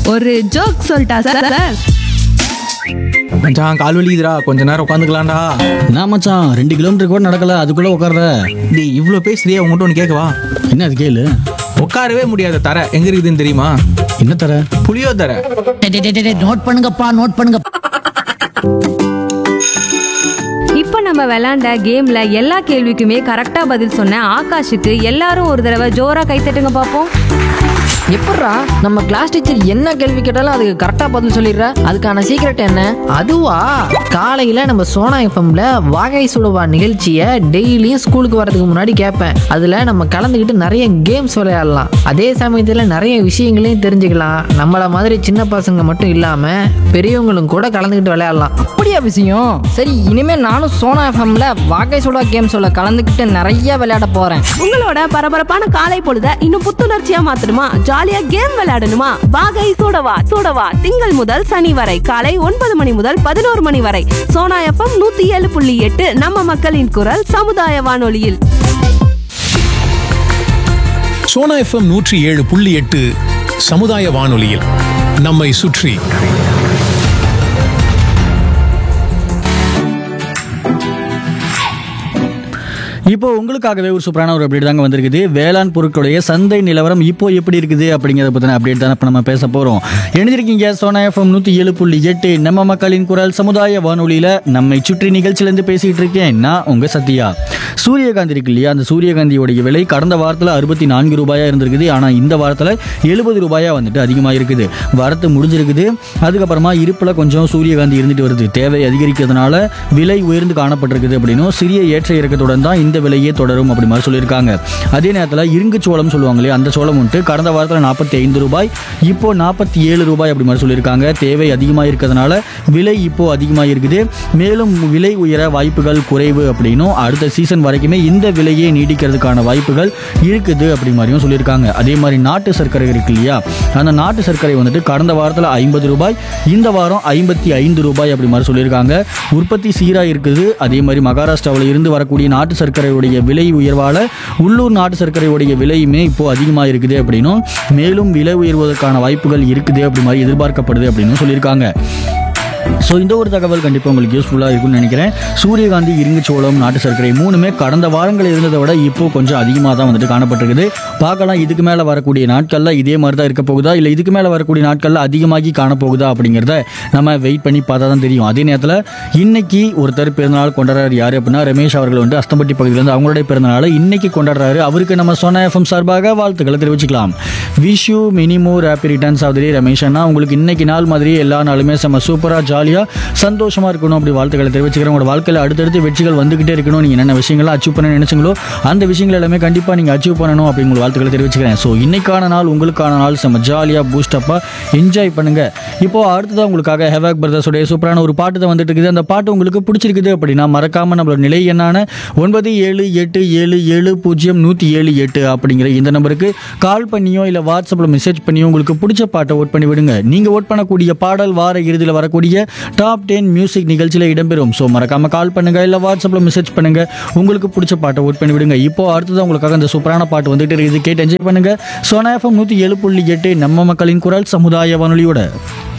ஒரு ஜோக் சொல்லிட்டா சார்? மச்சான் கால் வலிக்குதுடா, கொஞ்ச நேரம் உட்காந்துக்கலாம்டா. என்ன மச்சான் 2 கிலோமீட்டர் கூட நடக்கல, அதுக்குள்ள உட்கார்ற? டேய் இவ்வளோ பேசுறியே, உங்கள்கிட்ட ஒன்று கேட்கவா? என்ன அது கேளு. உட்காரவே முடியாத தர எங்க இருக்குதுன்னு தெரியுமா? என்ன தர? புளியோ தர. நோட் பண்ணுங்கப்பா, நோட் பண்ணுங்க. இப்போ நம்ம விளையாண்ட கேம்ல எல்லா கேள்விக்குமே கரெக்டா பதில் சொன்ன ஆகாஷுக்கு எல்லாரும் ஒரு தடவை ஜோரா கைத்தட்டுங்க பாப்போம். எப்பட்றா நம்ம கிளாஸ் டீச்சர் என்ன கேள்வி கேட்டாலும் அதுக்கு கரெக்டா பதில் சொல்லிடுற? அதுக்கான சீக்ரெட் என்ன? அதுவா, காலையில நம்ம சோனா எஃப்எம்ல வாகை சுடுவா நிகழ்ச்சியை டெய்லியும் ஸ்கூலுக்கு வரதுக்கு முன்னாடி கேட்பேன். அதுல நம்ம கலந்துக்கிட்டு நிறைய கேம்ஸ் விளையாடலாம். அதே சமயத்துல நிறைய விஷயங்களையும் தெரிஞ்சுக்கலாம். நம்மள மாதிரி சின்ன பசங்க மட்டும் இல்லாம பெரியவங்களும் கூட கலந்துக்கிட்டு விளையாடலாம். அப்படியா விஷயம்? சரி, இனிமே நானும் சோனா எஃப்எம்ல வாகை சுடா கேம்ஸோட கலந்துக்கிட்டு நிறைய விளையாட போறேன். உங்களோட பரபரப்பான காலை பொழுத இன்னும் புத்துணர்ச்சியா மாத்தணுமா? ஜாலியா கேம் விளையாடணுமா? வாகை சூடவா சூடவா திங்கள் முதல் சனி வரை காலை 9 மணி முதல் 11 மணி வரை சோனா எஃப்எம் 107.8 நம்ம மக்களின் குரல் சமுதாய வானொலியில். சோனா எஃப்எம் 107.8 சமுதாய வானொலியில் நம்மை சுற்றி. இப்போ உங்களுக்காகவே ஒரு சூப்பரான ஒரு அப்டேட் தாங்க வந்திருக்குது. வேளாண் பொருட்களுடைய சந்தை நிலவரம் இப்போ எப்படி இருக்குது அப்படிங்கிறத பற்றின அப்டேட் தான் இப்போ நம்ம பேச போகிறோம். எழுந்திருக்கீங்க சோனா எஃப்எம் 107.8 நம்ம மக்களின் குரல் சமுதாய வானொலியில் நம்மை சுற்றி நிகழ்ச்சியிலேருந்து பேசிகிட்டு இருக்கேன் நான் உங்கள் சத்யா. சூரியகாந்தி இருக்கு இல்லையா, அந்த சூரியகாந்தியோடைய விலை கடந்த வாரத்தில் 64 ரூபாயாக இருந்திருக்குது. ஆனால் இந்த வாரத்தில் 70 ரூபாயாக வந்துட்டு அதிகமாக இருக்குது. வரத்து முடிஞ்சிருக்குது. அதுக்கப்புறமா இருப்பில் கொஞ்சம் சூரியகாந்தி இருந்துட்டு வருது. தேவை அதிகரிக்கிறதுனால விலை உயர்ந்து காணப்பட்டிருக்குது அப்படின்னும் சிறிய ஏற்ற இறக்கத்துடன் தான் இந்த விலையே தொடரும் அப்படி மாதிரி சொல்லியிருக்காங்க. அதே நேரத்தில் இருங்கு சோளம் சொல்லுவாங்க இல்லையா, அந்த சோளம் வந்துட்டு கடந்த வாரத்தில் 45 ரூபாய், இப்போ 47 ரூபாய் அப்படி மாதிரி சொல்லியிருக்காங்க. தேவை அதிகமாக இருக்கிறதுனால விலை இப்போ அதிகமாக இருக்குது. மேலும் விலை உயர வாய்ப்புகள் குறைவு அப்படின்னும் அடுத்த சீசன் வரைக்குமே இந்த விலையே நீடிக்கிறதுக்கான வாய்ப்புகள் இருக்குது அப்படி மாதிரியும் சொல்லியிருக்காங்க. அதே மாதிரி நாட்டு சர்க்கரை இருக்கு இல்லையா, அந்த நாட்டு சர்க்கரை வந்துட்டு கடந்த வாரத்தில் 50 ரூபாய், இந்த வாரம் 55 ரூபாய் அப்படி மாதிரி சொல்லியிருக்காங்க. உற்பத்தி சீராக இருக்குது. அதே மாதிரி மகாராஷ்டிராவில் இருந்து வரக்கூடிய நாட்டு சர்க்கரையுடைய விலை உயர்வால் உள்ளூர் நாட்டு சர்க்கரையுடைய விலையுமே இப்போ அதிகமாக இருக்குது அப்படின்னும் மேலும் விலை உயர்வதற்கான வாய்ப்புகள் இருக்குது அப்படி மாதிரி எதிர்பார்க்கப்படுது அப்படின்னு சொல்லியிருக்காங்க. ஸோ இந்த ஒரு தகவல் கண்டிப்பாக உங்களுக்கு யூஸ்ஃபுல்லாக இருக்கும்னு நினைக்கிறேன். சூரியகாந்தி, இருங்கு சோளம், நாட்டு சர்க்கரை மூணுமே கடந்த வாரங்கள் இருந்ததை விட இப்போ கொஞ்சம் அதிகமாக தான் வந்துட்டு காணப்பட்டிருக்குது. பார்க்கலாம் இதுக்கு மேலே வரக்கூடிய நாட்களில் இதே மாதிரி தான் இருக்க போகுதா, இல்லை இதுக்கு மேலே வரக்கூடிய நாட்களில் அதிகமாகி காணப்போகுதா அப்படிங்கிறத நம்ம வெயிட் பண்ணி பார்த்தா தான் தெரியும். அதே நேரத்தில் இன்னைக்கு ஒருத்தர் பிறந்தநாள் கொண்டாடுறாரு. யார் அப்படின்னா ரமேஷ் அவர்கள் வந்து அஸ்தம்பட்டி பகுதியிலேருந்து அவங்களுடைய பிறந்தநாளை இன்னைக்கு கொண்டாடுறாரு. அவருக்கு நம்ம சோனா எஃப்எம் சார்பாக வாழ்த்துக்களை தெரிவிச்சுக்கலாம். Wish you many more happy returns of the டே ரமேஷ் அண்ணா. உங்களுக்கு இன்னைக்கு நாள் மாதிரி எல்லா நாளுமே செம்ம சூப்பராக ஜாலியாக சந்தோஷமாக இருக்கணும் அப்படி வாழ்த்துக்களை தெரிவிச்சுக்கிறேன். உங்களோட வாழ்க்கையில் அடுத்தடுத்து வெற்றிகள் வந்துகிட்டே இருக்கணும். நீங்கள் என்னென்ன விஷயங்கள்லாம் அச்சீவ் பண்ண நினைச்சீங்களோ அந்த விஷயங்கள் எல்லாமே கண்டிப்பாக நீங்கள் அச்சீவ் பண்ணணும் அப்படி உங்கள் வாழ்த்துக்களை தெரிவிச்சுக்கிறேன். ஸோ இன்னைக்கான நாள் உங்களுக்கான நாள் செம்ம ஜாலியாக பூஸ்டப்பாக என்ஜாய் பண்ணுங்கள். இப்போது அடுத்ததான் உங்களுக்காக ஹெவாக் பிரதர்ஸோடைய சூப்பரான ஒரு பாட்டு தான் வந்துட்டு இருக்குது. அந்த பாட்டு உங்களுக்கு பிடிச்சிருக்குது அப்படின்னா மறக்காமல் நம்மளோட நிலை என்னான 9787700178 அப்படிங்கிற இந்த நம்பருக்கு கால் பண்ணியோ இல்லை வாட்ஸ்அப்பில் மெசேஜ் பண்ணியோ உங்களுக்கு பிடிச்ச பாட்டை ஓட் பண்ணி விடுங்க. நீங்கள் ஓட் பண்ணக்கூடிய பாடல் வார இறுதியில் வரக்கூடிய டாப் 10 மியூசிக் நிகழ்ச்சியில் இடம்பெறும். ஸோ மறக்காம கால் பண்ணுங்க, இல்லை வாட்ஸ்அப்பில் மெசேஜ் பண்ணுங்க, உங்களுக்கு பிடிச்ச பாட்டை ஓட் பண்ணி விடுங்க. இப்போ அடுத்ததான் உங்களுக்காக அந்த சூப்பரான பாட்டு வந்துட்டு இருக்குது. கேட்டு என்ஜாய் பண்ணுங்க. சோனா எஃப்எம் 107.8 நம்ம மக்களின் குரல் சமுதாய வானொலியோட.